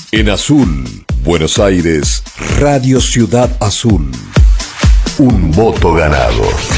En azul, Buenos Aires, Radio Ciudad Azul. Un voto ganado.